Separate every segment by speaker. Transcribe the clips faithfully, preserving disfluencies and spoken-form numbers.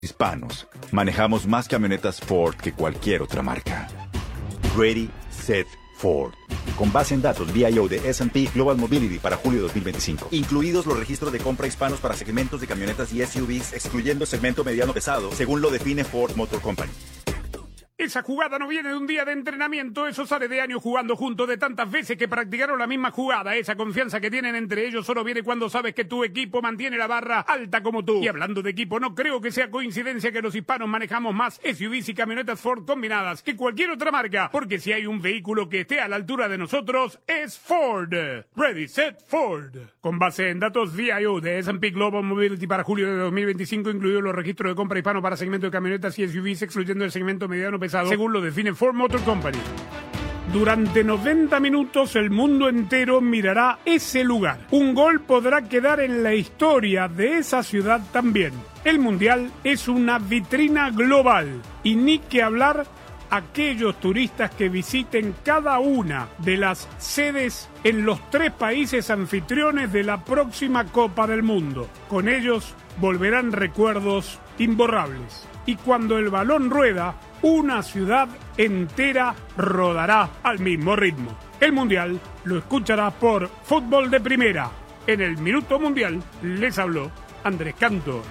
Speaker 1: Hispanos, manejamos más camionetas Ford que cualquier otra marca. Ready, Set, Ford. Con base en datos V I O de S and P Global Mobility para julio dos mil veinticinco. Incluidos los registros de compra hispanos para segmentos de camionetas y S U Vs, excluyendo segmento mediano pesado, según lo define Ford Motor Company.
Speaker 2: Esa jugada no viene de un día de entrenamiento, eso sale de años jugando juntos, de tantas veces que practicaron la misma jugada. Esa confianza que tienen entre ellos solo viene cuando sabes que tu equipo mantiene la barra alta como tú. Y hablando de equipo, no creo que sea coincidencia que los hispanos manejamos más S U Vs y camionetas Ford combinadas que cualquier otra marca, porque si hay un vehículo que esté a la altura de nosotros, es Ford. Ready, Set, Ford. Con base en datos V I O de S and P Global Mobility para julio de dos mil veinticinco, incluidos los registros de compra hispano para segmento de camionetas y S U Vs, excluyendo el segmento mediano pesado, según lo define Ford Motor Company. Durante noventa minutos el mundo entero mirará ese lugar. Un gol podrá quedar en la historia de esa ciudad también. El Mundial es una vitrina global y ni que hablar aquellos turistas que visiten cada una de las sedes en los tres países anfitriones de la próxima Copa del Mundo. Con ellos volverán recuerdos imborrables. Y cuando el balón rueda, una ciudad entera rodará al mismo ritmo. El Mundial lo escuchará por Fútbol de Primera. En el Minuto Mundial les habló Andrés Cantor.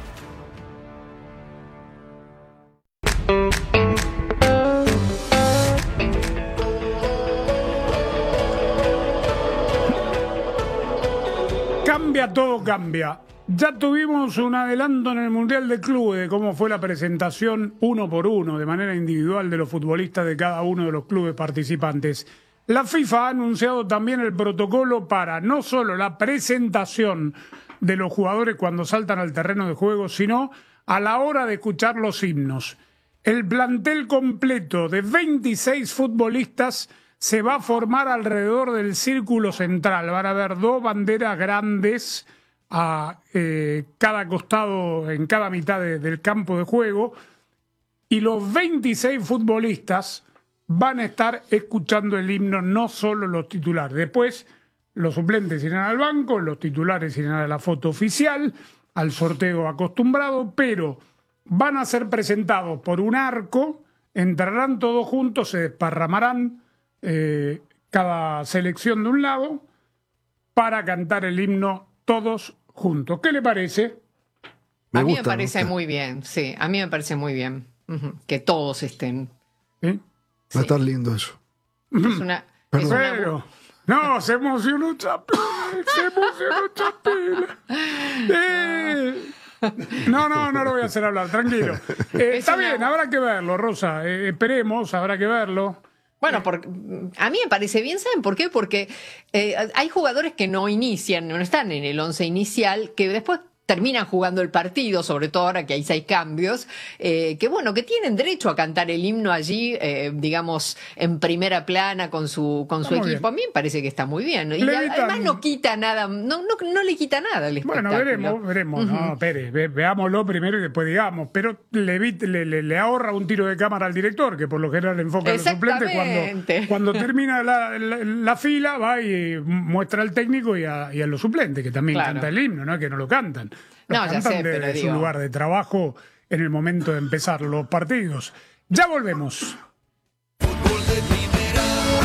Speaker 2: Cambia, todo cambia. Ya tuvimos un adelanto en el Mundial de Clubes de cómo fue la presentación uno por uno, de manera individual, de los futbolistas de cada uno de los clubes participantes. La FIFA ha anunciado también el protocolo para no solo la presentación de los jugadores cuando saltan al terreno de juego, sino a la hora de escuchar los himnos. El plantel completo de veintiséis futbolistas se va a formar alrededor del círculo central. Van a haber dos banderas grandes a eh, cada costado, en cada mitad de, del campo de juego, y los veintiséis futbolistas van a estar escuchando el himno, no solo los titulares. Después los suplentes irán al banco, los titulares irán a la foto oficial, al sorteo acostumbrado, pero van a ser presentados por un arco, entrarán todos juntos, se desparramarán eh, cada selección de un lado para cantar el himno todos juntos. ¿Qué le parece?
Speaker 3: Me a mí gusta, me parece me muy bien, sí, a mí me parece muy bien uh-huh, que todos estén.
Speaker 4: ¿Eh?
Speaker 3: Sí.
Speaker 4: Va a estar lindo eso.
Speaker 3: Es una... Es
Speaker 2: Pero,
Speaker 3: una...
Speaker 2: no, se emocionó Chapela, se emocionó Chapela. Eh. No, no, no lo voy a hacer hablar, tranquilo. Eh, está una... bien, habrá que verlo, Rosa, eh, esperemos, habrá que verlo.
Speaker 3: Bueno, porque a mí me parece bien, ¿saben por qué? Porque eh, hay jugadores que no inician, no están en el once inicial, que después terminan jugando el partido, sobre todo ahora que hay seis cambios, eh, que bueno, que tienen derecho a cantar el himno allí, eh, digamos, en primera plana con su con su equipo. Bien. A mí me parece que está muy bien. Y además evitan... no quita nada, no, no, no le quita nada al espectáculo.
Speaker 2: Bueno, veremos, veremos. Uh-huh. No, Pérez, ve, veámoslo primero y después digamos. Pero le, le, le, le ahorra un tiro de cámara al director, que por lo general enfoca a los suplentes. Cuando, cuando termina la, la, la fila, va y muestra al técnico y a, y a los suplentes, que también claro. canta el himno, ¿no? Que no lo cantan. Los no, cantan ya sé, desde su digo... lugar de trabajo en el momento de empezar los partidos. Ya volvemos.
Speaker 5: Fútbol de Primera.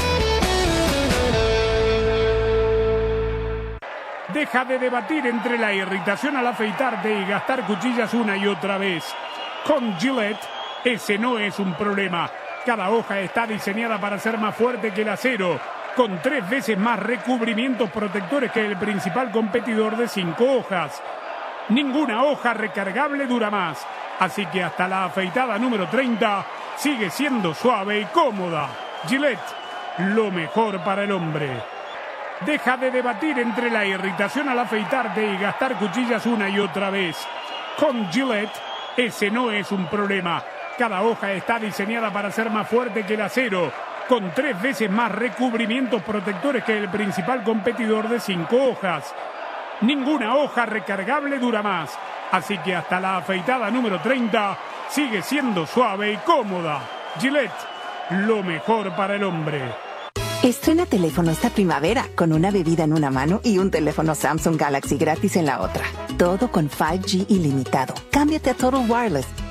Speaker 2: Deja de debatir entre la irritación al afeitarte y gastar cuchillas una y otra vez. Con Gillette, ese no es un problema. Cada hoja está diseñada para ser más fuerte que el acero, con tres veces más recubrimientos protectores que el principal competidor de cinco hojas. Ninguna hoja recargable dura más, así que hasta la afeitada número treinta sigue siendo suave y cómoda. Gillette, lo mejor para el hombre. Deja de debatir entre la irritación al afeitarte y gastar cuchillas una y otra vez. Con Gillette, ese no es un problema. Cada hoja está diseñada para ser más fuerte que el acero, con tres veces más recubrimientos protectores que el principal competidor de cinco hojas. Ninguna hoja recargable dura más, así que hasta la afeitada número treinta sigue siendo suave y cómoda. Gillette, lo mejor para el hombre.
Speaker 6: Estrena teléfono esta primavera con una bebida en una mano y un teléfono Samsung Galaxy gratis en la otra. Todo con cinco G ilimitado. Cámbiate a Total Wireless.